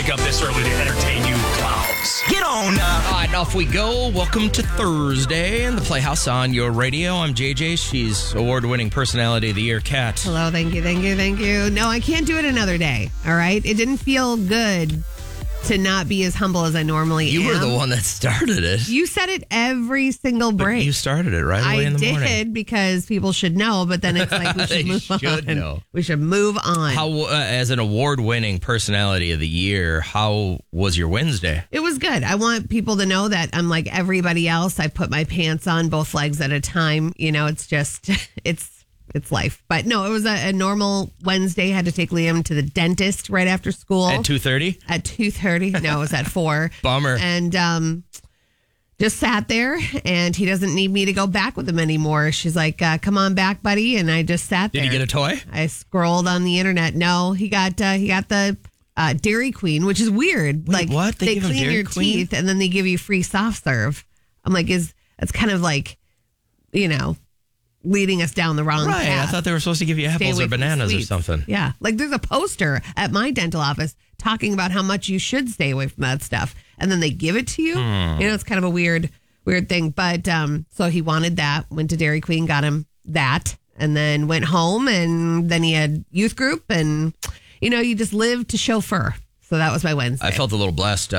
wake up this early to entertain you clowns. Get on All right, off we go. Welcome to Thursday in the Playhouse on your radio. I'm JJ. She's award-winning personality of the year, Kat. Hello, thank you. No, I can't do it another day, all right? It didn't feel good to not be as humble as I normally am. You were the one that started it. You said it every single break. But you started it right away in the morning. I did because people should know, but then it's like we should move on. Know. We should move on. How, as an award-winning personality of the year, how was your Wednesday? It was good. I want people to know that I'm like everybody else. I put my pants on both legs at a time. You know, it's just, it's life. But no, it was a normal Wednesday. Had to take Liam to the dentist right after school. At 2:30? At 2:30. No, it was at 4. Bummer. And just sat there, and he doesn't need me to go back with him anymore. She's like, come on back, buddy. And I just sat there. Did he get a toy? I scrolled on the internet. No, he got the Dairy Queen, which is weird. Wait, what? They give him clean Dairy your Queen? teeth, and then they give you free soft serve. I'm like, that's kind of like, leading us down the wrong Right. path. I thought they were supposed to give you Stay apples away or from bananas or sweets. something. Yeah. Like there's a poster at my dental office talking about how much you should stay away from that stuff. And then they give it to you. It's kind of a weird thing. But so he wanted that, went to Dairy Queen, got him that, and then went home, and then he had youth group, and you just live to chauffeur. So that was my Wednesday. I felt a little blessed.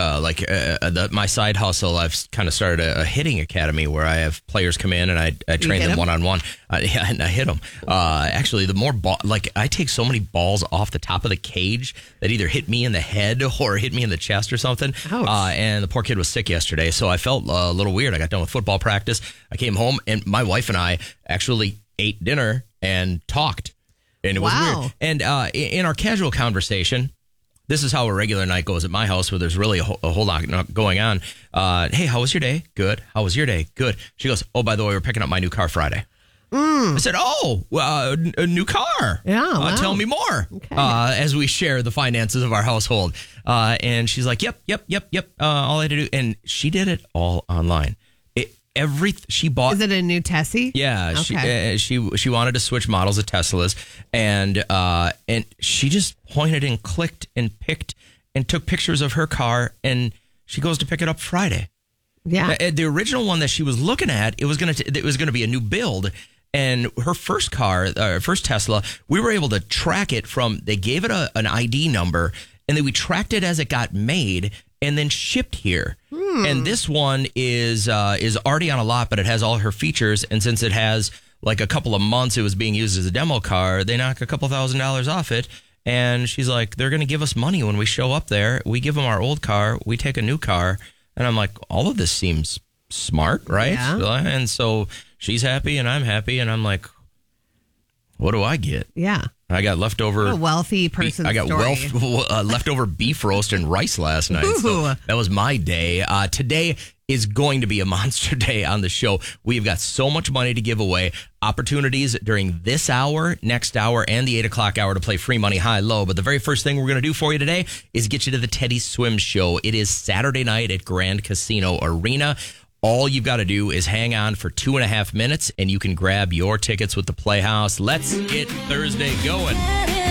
My side hustle, I've kind of started a hitting academy where I have players come in and I train them one-on-one. Yeah, and I hit them. Actually, the more I take so many balls off the top of the cage that either hit me in the head or hit me in the chest or something. Ouch. And the poor kid was sick yesterday, so I felt a little weird. I got done with football practice. I came home, and my wife and I actually ate dinner and talked. And it was weird. And in our casual conversation, this is how a regular night goes at my house, where there's really a whole lot going on. Hey, how was your day? Good. How was your day? Good. She goes, oh, by the way, we're picking up my new car Friday. I said, a new car. Yeah. Wow. Tell me more. Okay. As we share the finances of our household. And she's like, yep. All I had to do. And she did it all online. She bought. Is it a new Tessie? Yeah, Okay. she wanted to switch models of Teslas, and she just pointed and clicked and picked and took pictures of her car, and she goes to pick it up Friday. Yeah. The original one that she was looking at, it was gonna be a new build, and her first car, first Tesla, we were able to track it from. They gave it an ID number, and then we tracked it as it got made and then shipped here. And this one is already on a lot, but it has all her features. And since it has like a couple of months, it was being used as a demo car, they knock a couple $1,000s off it. And she's like, they're going to give us money when we show up there. We give them our old car. We take a new car. And I'm like, all of this seems smart, right? Yeah. And so she's happy and I'm happy. And I'm like, what do I get? Yeah. I got leftover. What a wealthy person. I got leftover beef roast and rice last night. So that was my day. Today is going to be a monster day on the show. We've got so much money to give away. Opportunities during this hour, next hour, and the 8 o'clock hour to play free money high low. But the very first thing we're going to do for you today is get you to the Teddy Swim Show. It is Saturday night at Grand Casino Arena. All you've got to do is hang on for 2.5 minutes, and you can grab your tickets with the Playhouse. Let's get Thursday going.